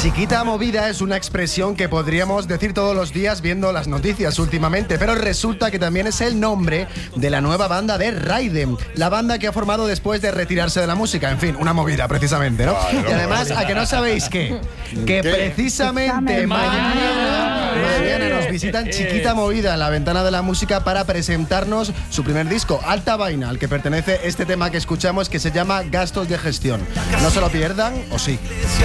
Chiquita movida es una expresión que podríamos decir todos los días viendo las noticias últimamente, pero resulta que también es el nombre de la nueva banda de Raiden, la banda que ha formado después de retirarse de la música. En fin, una movida precisamente, ¿no? Y además, ¿a que no sabéis qué? Que precisamente mañana nos visitan Chiquita Movida en la Ventana de la Música para presentarnos su primer disco, Alta Vaina, al que pertenece este tema que escuchamos que se llama Gastos de Gestión. No se lo pierdan, o sí.